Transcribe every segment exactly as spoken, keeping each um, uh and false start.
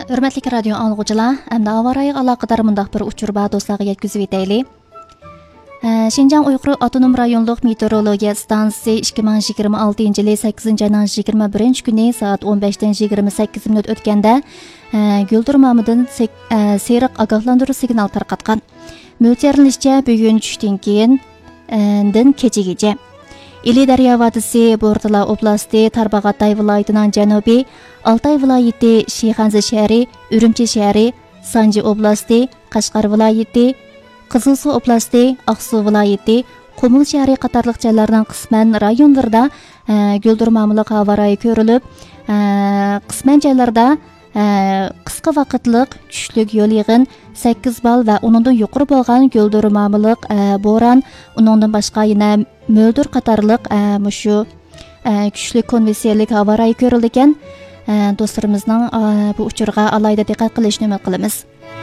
Hürmetli radyo anlıqçılar, əmdə avarayıq əlaqədar mündəq bir uçur bağ dostlarına yetküzüb etəyli. Şinjan Uyghur Avtonom rayonluq meteorologiya stansiyasi ikki ming yigirma oltinchi yili sakkizinchi ayning yigirma birinchi kuni soat o'n beshdan yigirma sakkiz minut o'tganda Guldur Mamidan seriq ogohlantirish signal tarqatgan. Mo'ljallanishcha bugun tushdan keyin din kechagacha Ili Daryo vadisi Bo'rtala oblasti Tarbag'atay viloyatining janubiy, Altay viloyati Shixanzi shahri, Urumchi shahri, Sanji oblasti, Qashqar viloyati, Qizilsuv oblasti, Aqsuv viloyati, Qumul shahri qatorliq joylarning qisman rayonlarida Guldur Mamilik havorayi ko'rilib, qisman joylarda qisqa vaqtliq kuchlik yo'l yig'in sakkiz ball va undan yuqori bo'lgan Guldur Mamilik bo'ron, undan boshqa yana mo'ldir qatorliq mushu kuchli konvensiyalik havorayi ko'rildi ekan. Do'stlarimizning bu uchurga alayda diqqat qilishni umid qilamiz.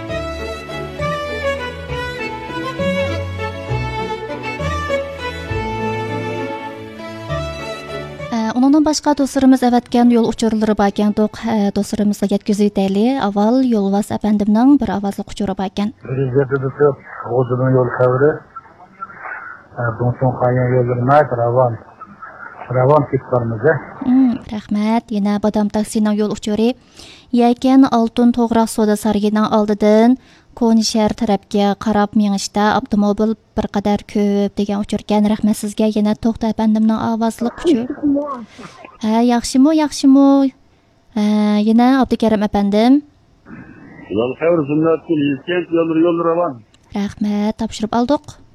Ondan başqa dostlarımız əvətgən yol uçurları bakən toq dostlarımızla yetküzü etəyli. Aval Yolvas əfəndimdən bir avazlıq uçuru bakən. Rize'de de çok Oğuz'un yol kavri. Donson Kayan yollarına Ravan. Ravan kitlarımızı. Rəhmət. Yenə Badam taksinin yol uçuru. Yəkən Altun Toğraq Soda Sarayının aldıdan Konişər tərəfə qarab minishda avtomobil bir qadar ko'p degan uchurgan. Rahmat sizga. Yana To'xta əfəndimning avazlıq uchur. Ha, yaxshimi, yaxshimi. Yana Abdukarim əfəndim. Yol kavri sunnatli yetken yolları yol Ravan. Rahmat, topshirib oldik.